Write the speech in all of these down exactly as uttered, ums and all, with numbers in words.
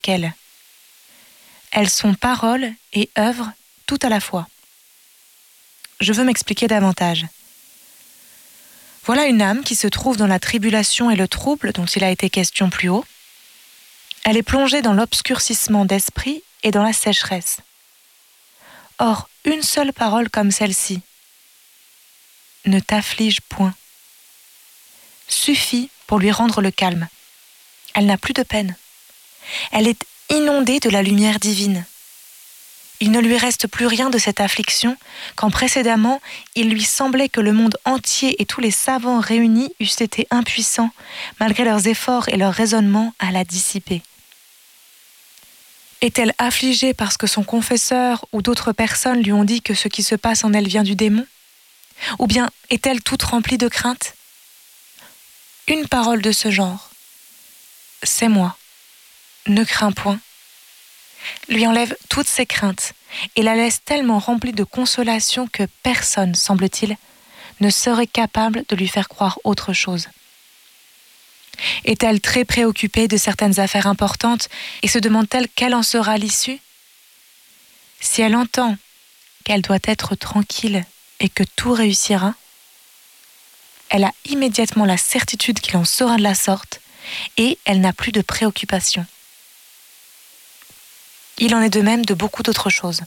qu'elle. Elles sont parole et œuvre tout à la fois. Je veux m'expliquer davantage. Voilà une âme qui se trouve dans la tribulation et le trouble dont il a été question plus haut. Elle est plongée dans l'obscurcissement d'esprit et dans la sécheresse. Or, une seule parole comme celle-ci, « Ne t'afflige point », suffit pour lui rendre le calme. Elle n'a plus de peine. Elle est inondée de la lumière divine. Il ne lui reste plus rien de cette affliction quand précédemment il lui semblait que le monde entier et tous les savants réunis eussent été impuissants, malgré leurs efforts et leurs raisonnements, à la dissiper. Est-elle affligée parce que son confesseur ou d'autres personnes lui ont dit que ce qui se passe en elle vient du démon ? Ou bien est-elle toute remplie de crainte ? Une parole de ce genre, « C'est moi, ne crains point », lui enlève toutes ses craintes et la laisse tellement remplie de consolation que personne, semble-t-il, ne serait capable de lui faire croire autre chose. Est-elle très préoccupée de certaines affaires importantes et se demande-t-elle quelle en sera l'issue ? Si elle entend qu'elle doit être tranquille et que tout réussira, elle a immédiatement la certitude qu'il en sera de la sorte et elle n'a plus de préoccupation. Il en est de même de beaucoup d'autres choses.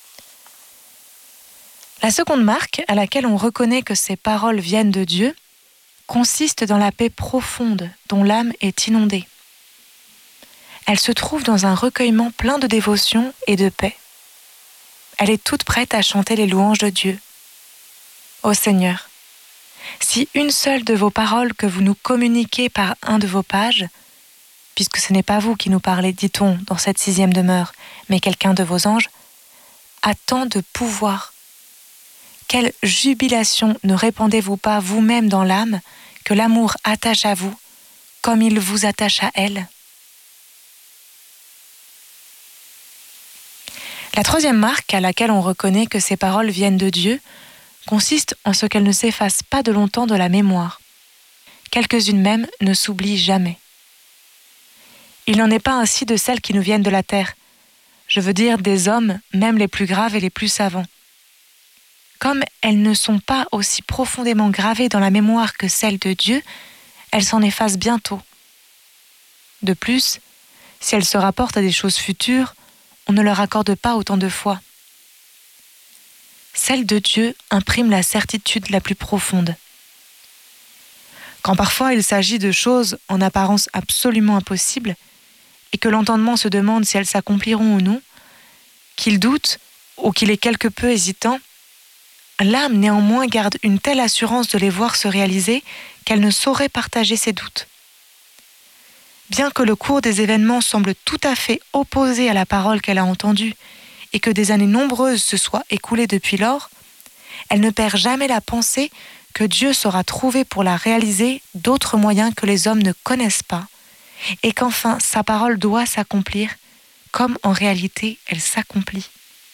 La seconde marque à laquelle on reconnaît que ces paroles viennent de Dieu consiste dans la paix profonde dont l'âme est inondée. Elle se trouve dans un recueillement plein de dévotion et de paix. Elle est toute prête à chanter les louanges de Dieu. Ô Seigneur, si une seule de vos paroles que vous nous communiquez par un de vos pages, puisque ce n'est pas vous qui nous parlez, dit-on, dans cette sixième demeure, mais quelqu'un de vos anges, a tant de pouvoir. Quelle jubilation ne répandez-vous pas vous-même dans l'âme que l'amour attache à vous, comme il vous attache à elle ? La troisième marque à laquelle on reconnaît que ces paroles viennent de Dieu consiste en ce qu'elles ne s'effacent pas de longtemps de la mémoire. Quelques-unes même ne s'oublient jamais. Il n'en est pas ainsi de celles qui nous viennent de la terre. Je veux dire des hommes, même les plus graves et les plus savants. Comme elles ne sont pas aussi profondément gravées dans la mémoire que celles de Dieu, elles s'en effacent bientôt. De plus, si elles se rapportent à des choses futures, on ne leur accorde pas autant de foi. Celles de Dieu impriment la certitude la plus profonde. Quand parfois il s'agit de choses en apparence absolument impossibles, et que l'entendement se demande si elles s'accompliront ou non, qu'il doute ou qu'il est quelque peu hésitant, l'âme néanmoins garde une telle assurance de les voir se réaliser qu'elle ne saurait partager ses doutes. Bien que le cours des événements semble tout à fait opposé à la parole qu'elle a entendue et que des années nombreuses se soient écoulées depuis lors, elle ne perd jamais la pensée que Dieu saura trouver pour la réaliser d'autres moyens que les hommes ne connaissent pas, et qu'enfin sa parole doit s'accomplir, comme en réalité elle s'accomplit.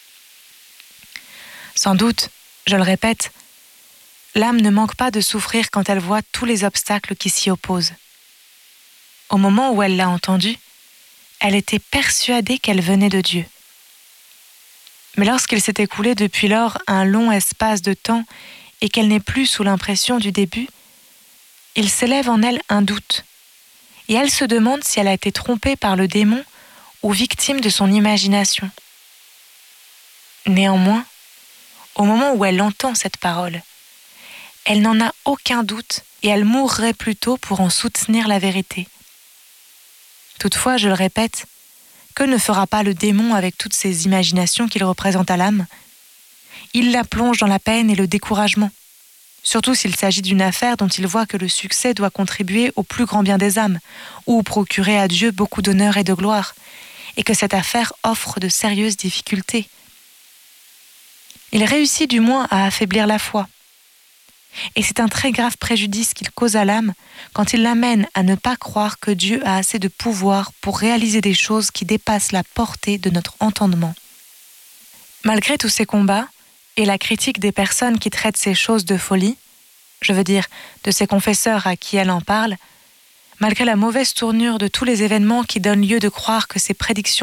Sans doute, je le répète, l'âme ne manque pas de souffrir quand elle voit tous les obstacles qui s'y opposent. Au moment où elle l'a entendue, elle était persuadée qu'elle venait de Dieu. Mais lorsqu'il s'est écoulé depuis lors un long espace de temps et qu'elle n'est plus sous l'impression du début, il s'élève en elle un doute, et elle se demande si elle a été trompée par le démon ou victime de son imagination. Néanmoins, au moment où elle entend cette parole, elle n'en a aucun doute et elle mourrait plutôt pour en soutenir la vérité. Toutefois, je le répète, que ne fera pas le démon avec toutes ces imaginations qu'il représente à l'âme ? Il la plonge dans la peine et le découragement, surtout s'il s'agit d'une affaire dont il voit que le succès doit contribuer au plus grand bien des âmes, ou procurer à Dieu beaucoup d'honneur et de gloire, et que cette affaire offre de sérieuses difficultés. Il réussit du moins à affaiblir la foi. Et c'est un très grave préjudice qu'il cause à l'âme quand il l'amène à ne pas croire que Dieu a assez de pouvoir pour réaliser des choses qui dépassent la portée de notre entendement. Malgré tous ces combats, et la critique des personnes qui traitent ces choses de folie, je veux dire de ces confesseurs à qui elle en parle, Malgré la mauvaise tournure de tous les événements qui donnent lieu de croire que ses prédictions